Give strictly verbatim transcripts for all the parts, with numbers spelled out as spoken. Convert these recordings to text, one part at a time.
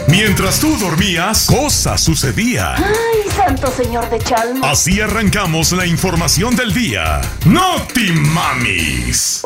Mientras tú dormías, cosas sucedían. ¡Ay, santo señor de Chalma! Así arrancamos la información del día. ¡Noti Mamis!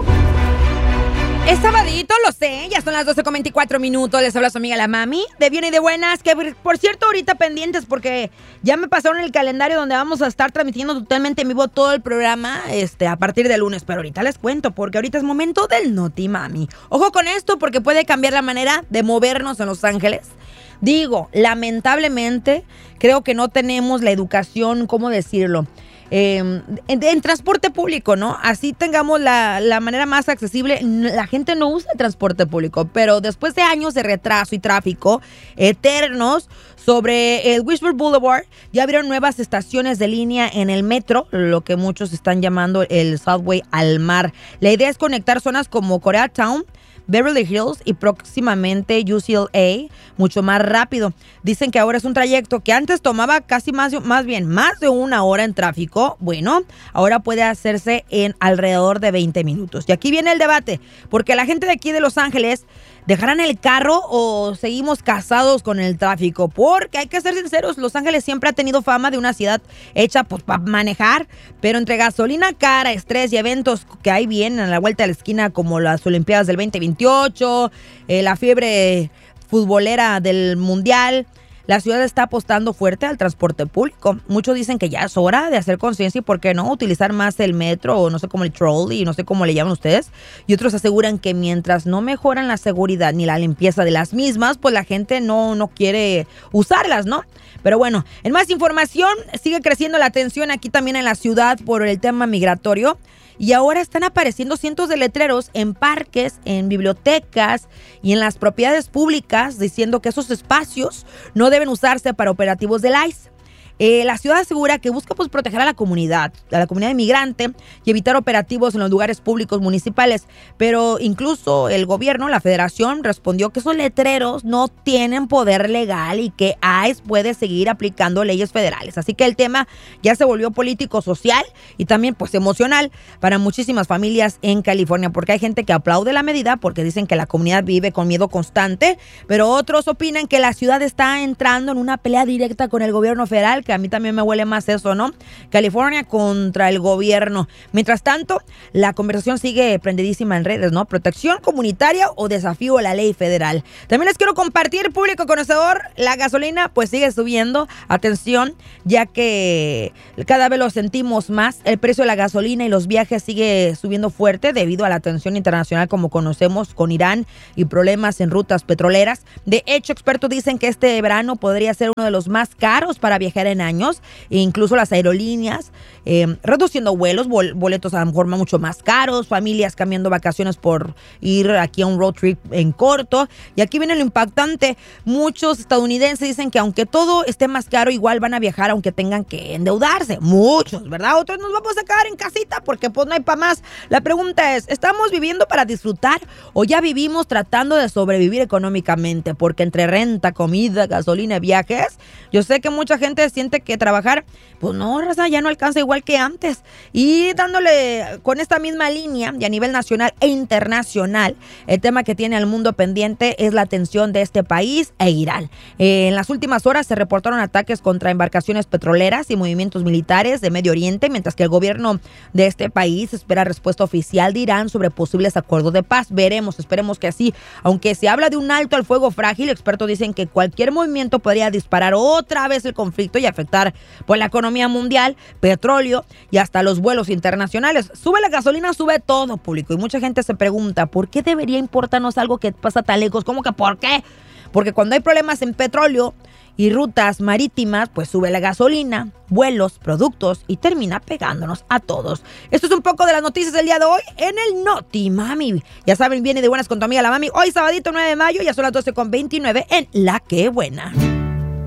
Es sabadito, lo sé, ya son las doce con veinticuatro minutos, les habla su amiga la Mami, de bien y de buenas, que por cierto ahorita pendientes porque ya me pasaron el calendario donde vamos a estar transmitiendo totalmente en vivo todo el programa este, a partir de lunes, pero ahorita les cuento porque ahorita es momento del Noti Mami. Ojo con esto porque puede cambiar la manera de movernos en Los Ángeles. Digo, lamentablemente creo que no tenemos la educación, ¿cómo decirlo? Eh, en, en transporte público, ¿no? Así tengamos la, la manera más accesible. La gente no usa el transporte público, pero después de años de retraso y tráfico eternos sobre el Wishburne Boulevard, ya abrieron nuevas estaciones de línea en el metro, lo que muchos están llamando el Subway al mar. La idea es conectar zonas como Koreatown, Beverly Hills y próximamente U C L A mucho más rápido. Dicen que ahora es un trayecto que antes tomaba casi más, más bien más de una hora en tráfico. Bueno, ahora puede hacerse en alrededor de veinte minutos. Y aquí viene el debate, porque la gente de aquí de Los Ángeles, ¿dejarán el carro o seguimos casados con el tráfico? Porque hay que ser sinceros, Los Ángeles siempre ha tenido fama de una ciudad hecha pues para manejar, pero entre gasolina cara, estrés y eventos que ahí vienen a la vuelta de la esquina como las Olimpiadas del veinte veintiocho, eh, la fiebre futbolera del Mundial, la ciudad está apostando fuerte al transporte público. Muchos dicen que ya es hora de hacer conciencia y por qué no utilizar más el metro o no sé cómo el trolley, no sé cómo le llaman ustedes. Y otros aseguran que mientras no mejoran la seguridad ni la limpieza de las mismas, pues la gente no, no quiere usarlas, ¿no? Pero bueno, en más información, sigue creciendo la tensión aquí también en la ciudad por el tema migratorio. Y ahora están apareciendo cientos de letreros en parques, en bibliotecas y en las propiedades públicas diciendo que esos espacios no deben usarse para operativos del I C E. Eh, la ciudad asegura que busca pues, proteger a la comunidad, a la comunidad inmigrante y evitar operativos en los lugares públicos municipales. Pero incluso el gobierno, la federación, respondió que esos letreros no tienen poder legal y que I C E puede seguir aplicando leyes federales. Así que el tema ya se volvió político, social y también pues emocional para muchísimas familias en California, porque hay gente que aplaude la medida porque dicen que la comunidad vive con miedo constante, pero otros opinan que la ciudad está entrando en una pelea directa con el gobierno federal, que a mí también me huele más eso, ¿no? California contra el gobierno. Mientras tanto, la conversación sigue prendidísima en redes, ¿no? Protección comunitaria o desafío a la ley federal. También les quiero compartir, público conocedor, la gasolina pues sigue subiendo. Atención, ya que cada vez lo sentimos más. El precio de la gasolina y los viajes sigue subiendo fuerte debido a la tensión internacional como conocemos con Irán y problemas en rutas petroleras. De hecho, expertos dicen que este verano podría ser uno de los más caros para viajar en años, e incluso las aerolíneas eh, reduciendo vuelos, bol- boletos a lo mejor mucho más caros, familias cambiando vacaciones por ir aquí a un road trip en corto. Y aquí viene lo impactante, muchos estadounidenses dicen que aunque todo esté más caro, igual van a viajar aunque tengan que endeudarse, muchos, ¿verdad? Otros nos vamos a quedar en casita porque pues no hay para más. La pregunta es, ¿estamos viviendo para disfrutar o ya vivimos tratando de sobrevivir económicamente? Porque entre renta, comida, gasolina y viajes, yo sé que mucha gente siente que trabajar, pues no, raza, ya no alcanza igual que antes. Y dándole con esta misma línea y a nivel nacional e internacional, el tema que tiene al mundo pendiente es la tensión de este país e Irán. Eh, en las últimas horas se reportaron ataques contra embarcaciones petroleras y movimientos militares de Medio Oriente, mientras que el gobierno de este país espera respuesta oficial de Irán sobre posibles acuerdos de paz. Veremos, esperemos que así. Aunque se habla de un alto al fuego frágil, expertos dicen que cualquier movimiento podría disparar otra vez el conflicto y afectar pues, la economía mundial, petróleo y hasta los vuelos internacionales. Sube la gasolina, sube todo, público. Y mucha gente se pregunta, ¿por qué debería importarnos algo que pasa tan lejos? ¿Cómo que por qué? Porque cuando hay problemas en petróleo y rutas marítimas, pues sube la gasolina, vuelos, productos y termina pegándonos a todos. Esto es un poco de las noticias del día de hoy en el Noti Mami. Ya saben, viene de buenas con tu amiga la Mami. Hoy sabadito nueve de mayo, ya son las doce con veintinueve en La Que Buena.